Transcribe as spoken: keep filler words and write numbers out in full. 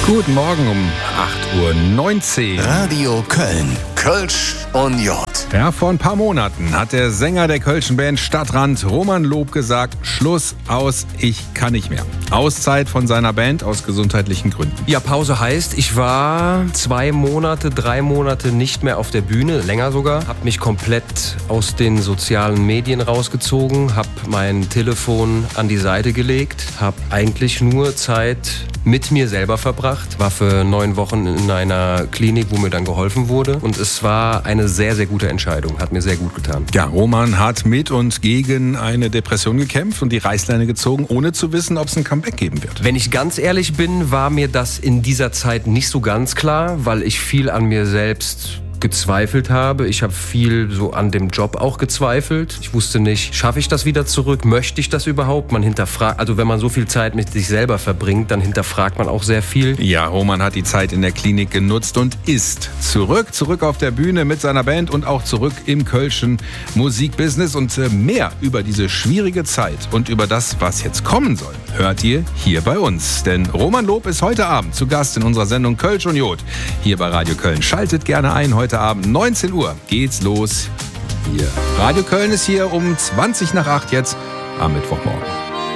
Guten Morgen um acht Uhr neunzehn. Radio Köln. Kölsch und J. Ja, vor ein paar Monaten hat der Sänger der kölschen Band Stadtrand, Roman Lob, gesagt, Schluss, aus, ich kann nicht mehr. Auszeit von seiner Band aus gesundheitlichen Gründen. Ja, Pause heißt, ich war zwei Monate, drei Monate nicht mehr auf der Bühne, länger sogar. Hab mich komplett aus den sozialen Medien rausgezogen, hab mein Telefon an die Seite gelegt, hab eigentlich nur Zeit mit mir selber verbracht. War für neun Wochen in einer Klinik, wo mir dann geholfen wurde. Und es war eine sehr, sehr gute Entscheidung. Hat mir sehr gut getan. Ja, Roman hat mit und gegen eine Depression gekämpft und die Reißleine gezogen, ohne zu wissen, ob es ein Comeback geben wird. Wenn ich ganz ehrlich bin, war mir das in dieser Zeit nicht so ganz klar, weil ich viel an mir selbst gezweifelt habe. Ich habe viel so an dem Job auch gezweifelt. Ich wusste nicht, schaffe ich das wieder zurück? Möchte ich das überhaupt? Man hinterfragt, also wenn man so viel Zeit mit sich selber verbringt, dann hinterfragt man auch sehr viel. Ja, Roman hat die Zeit in der Klinik genutzt und ist zurück, zurück auf der Bühne mit seiner Band und auch zurück im kölschen Musikbusiness. Und mehr über diese schwierige Zeit und über das, was jetzt kommen soll, hört ihr hier bei uns. Denn Roman Lob ist heute Abend zu Gast in unserer Sendung Kölsch und J hier bei Radio Köln. Schaltet gerne ein. Heute Abend neunzehn Uhr geht's los. Hier. Radio Köln ist hier um zwanzig nach acht jetzt am Mittwochmorgen.